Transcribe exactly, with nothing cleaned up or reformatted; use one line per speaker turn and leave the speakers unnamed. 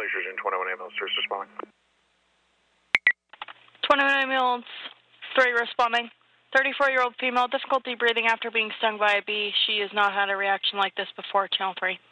Glaciers in twenty-one ambulance, first responding.
twenty-one ambulance, three responding. thirty-four-year-old female, difficulty breathing after being stung by a bee. She has not had a reaction like this before, channel three.